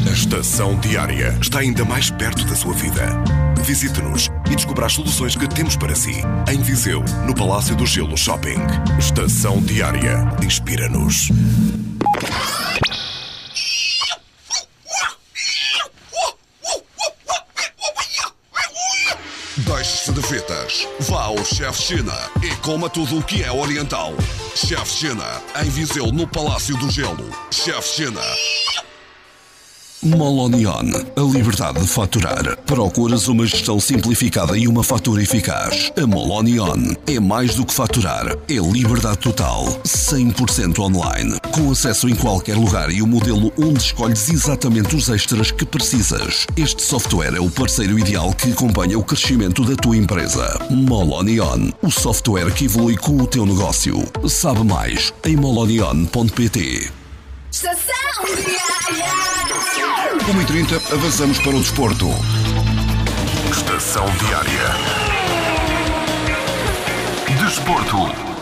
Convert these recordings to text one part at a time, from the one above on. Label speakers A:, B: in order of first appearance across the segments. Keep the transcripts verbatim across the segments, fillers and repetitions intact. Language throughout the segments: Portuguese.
A: A Estação Diária está ainda mais perto da sua vida. Visite-nos e descubra as soluções que temos para si. Em Viseu, no Palácio do Gelo Shopping. Estação Diária. Inspira-nos.
B: Deixe-se de fitas. Vá ao Chef China e coma tudo o que é oriental. Chef China, em Viseu, no Palácio do Gelo. Chef China.
C: Molonion, a liberdade de faturar. Procuras uma gestão simplificada e uma fatura eficaz? A Molonion é mais do que faturar, é liberdade total, cem por cento online, com acesso em qualquer lugar e o modelo onde escolhes exatamente os extras que precisas. Este software é o parceiro ideal que acompanha o crescimento da tua empresa. Molonion, o software que evolui com o teu negócio. Sabe mais em molonion ponto pt.
D: Estação Diária.
C: uma e trinta, avançamos para o desporto.
A: Estação Diária. Desporto.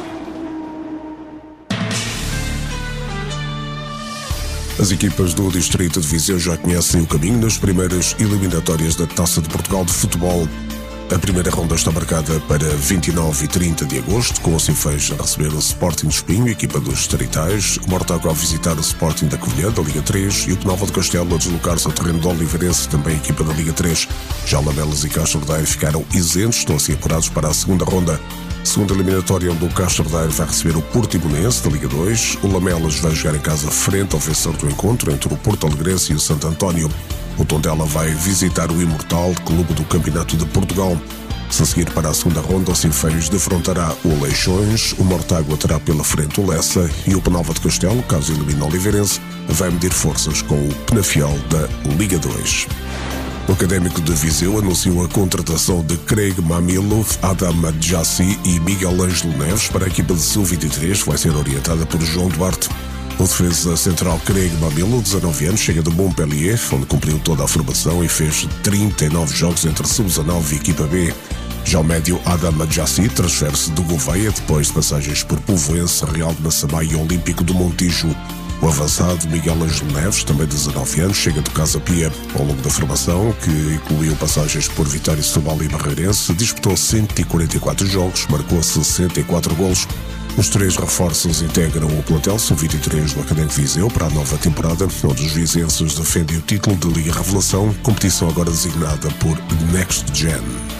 E: As equipas do Distrito de Viseu já conhecem o caminho nas primeiras eliminatórias da Taça de Portugal de Futebol. A primeira ronda está marcada para vinte e nove e trinta de agosto, com o Sinfãs a receber o Sporting de Espinho, equipa dos distritais, o Mortágua a visitar o Sporting da Covilhã, da Liga três, e o Penalva de Castelo a deslocar-se ao terreno do Oliveirense, também equipa da Liga três. Já Lamelas e Castro Daire ficaram isentos, estão assim apurados para a segunda ronda. Segunda eliminatória, onde o Castro Daire vai receber o Portimonense, da Liga dois. O Lamelas vai jogar em casa frente ao vencedor do encontro entre o Porto Alegrense e o Santo António. O Tondela vai visitar o Imortal, clube do Campeonato de Portugal. Se seguir para a segunda ronda, o Sinfãs defrontará o Leixões, o Mortágua terá pela frente o Lessa e o Penalva de Castelo, caso elimine o Oliveirense, vai medir forças com o Penafiel da Liga dois. O Académico de Viseu anunciou a contratação de Craig Mamilo, Adam Adjassi e Miguel Ângelo Neves para a equipa de sub vinte e três, que vai ser orientada por João Duarte. O defesa central Craig Mamilo, dezanove anos, chega do Montpellier, onde cumpriu toda a formação e fez trinta e nove jogos entre sub dezanove e equipa B. Já o médio Adam Adjassi transfere-se do Gouveia depois de passagens por Povoense, Real de Massamá e Olímpico do Montijo. O avançado Miguel Ângelo Neves, também de dezanove anos, chega do Casa Pia. Ao longo da formação, que incluiu passagens por Vitória, Setúbal e Barreirense, disputou cento e quarenta e quatro jogos, marcou sessenta e quatro golos. Os três reforços integram o plantel sub vinte e três do Académico Viseu para a nova temporada, onde os vizenses defendem o título de Liga Revelação, competição agora designada por Next Gen.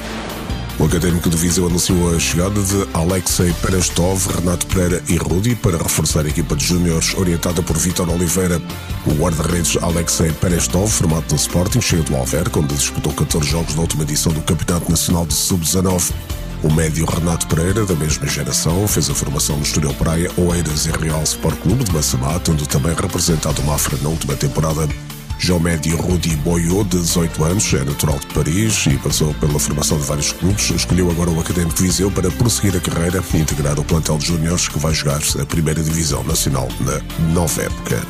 E: O Académico de Viseu anunciou a chegada de Alexei Perestov, Renato Pereira e Rudi para reforçar a equipa de júniores orientada por Vítor Oliveira. O guarda-redes Alexei Perestov, formado no Sporting, chega do Alverca, onde disputou catorze jogos na última edição do Campeonato Nacional de sub dezanove. O médio Renato Pereira, da mesma geração, fez a formação no Estoril Praia, Oeiras e Real Sport Clube de Massamá, tendo também representado o Mafra na última temporada. Já o médio Rudi Boiot, de dezoito anos, é natural de Paris e passou pela formação de vários clubes. Escolheu agora o Académico de Viseu para prosseguir a carreira e integrar o plantel de júniores que vai jogar a primeira divisão nacional na nova época.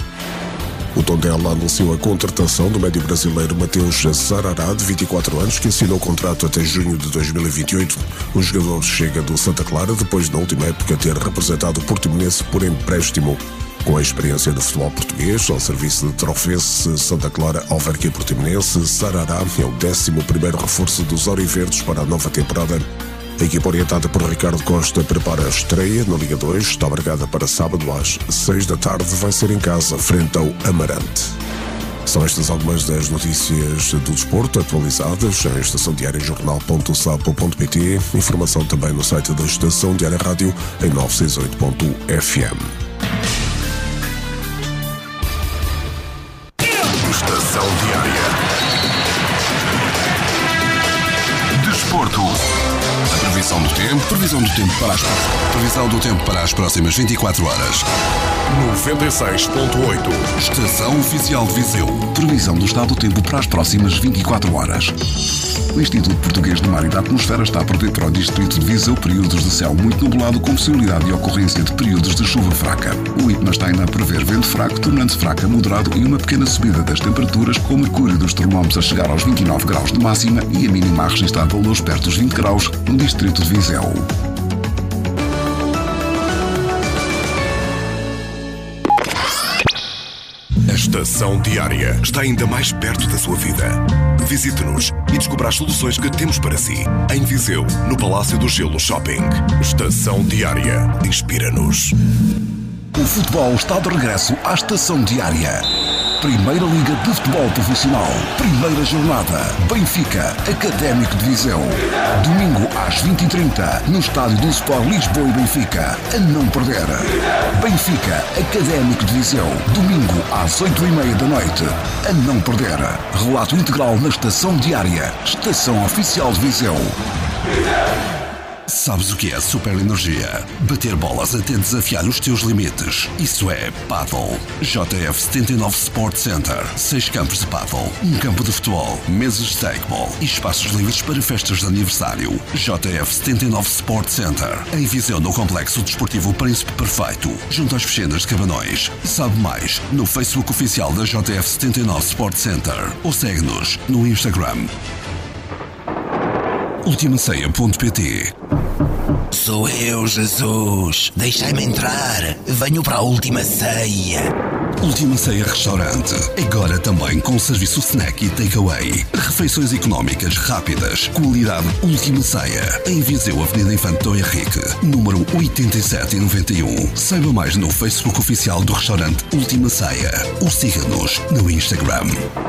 E: O Tondela anunciou a contratação do médio brasileiro Mateus Sarará, de vinte e quatro anos, que assinou o contrato até junho de dois mil e vinte e oito. O jogador chega do Santa Clara depois, na última época, ter representado o Portimonense por empréstimo. Com a experiência do futebol português, ao serviço de Trofense, Santa Clara, Alverca e Portimonense, Sarará é o décimo primeiro reforço dos Auriverdes para a nova temporada. A equipa orientada por Ricardo Costa prepara a estreia na Liga dois, está marcada para sábado às seis da tarde, vai ser em casa, frente ao Amarante. São estas algumas das notícias do desporto atualizadas em estação diária jornal ponto sapo ponto pt, informação também no site da Estação Diária Rádio em novecentos e sessenta e oito ponto f m.
A: Estação Diária. Desporto.
C: A previsão do tempo, previsão do tempo para as previsão do tempo para as próximas vinte e quatro horas.
A: noventa e seis ponto oito.
C: Estação Oficial de Viseu. Previsão do estado do tempo para as próximas vinte e quatro horas. O Instituto Português do Mar e da Atmosfera está a prever ao Distrito de Viseu períodos de céu muito nublado com possibilidade de ocorrência de períodos de chuva fraca. O IPMA está ainda a prever vento fraco, tornando-se fraco a moderado e uma pequena subida das temperaturas, com o mercúrio dos termómetros a chegar aos vinte e nove graus de máxima e a mínima a registrar valores perto dos vinte graus no Distrito de Viseu.
A: Estação Diária está ainda mais perto da sua vida. Visite-nos e descubra as soluções que temos para si. Em Viseu, no Palácio do Gelo Shopping. Estação Diária. Inspira-nos.
C: O futebol está de regresso à Estação Diária. Primeira Liga de Futebol Profissional. Primeira jornada. Benfica, Académico de Viseu. Domingo às vinte e trinta, no estádio do Sport Lisboa e Benfica. A não perder. Benfica, Académico de Viseu. Domingo às oito e meia da noite. A não perder. Relato integral na Estação Diária. Estação Oficial de Viseu. Sabes o que é super energia? Bater bolas até desafiar os teus limites. Isso é Paddle. J F setenta e nove Sport Center. Seis campos de paddle, um campo de futebol, mesas de takeball e espaços livres para festas de aniversário. J F setenta e nove Sport Center. Em Viseu, no Complexo Desportivo Príncipe Perfeito, junto às piscinas de Cabanões. Sabe mais no Facebook oficial da J F setenta e nove Sport Center ou segue-nos no Instagram. ultima ceia ponto pt.
F: Sou eu, Jesus. Deixai-me entrar. Venho para a Última Ceia.
C: Última Ceia Restaurante. Agora também com serviço snack e takeaway. Refeições económicas rápidas. Qualidade Última Ceia. Em Viseu, Avenida Infante Dom Henrique, número oitenta e sete e noventa e um. Saiba mais no Facebook oficial do restaurante Última Ceia. Ou siga-nos no Instagram.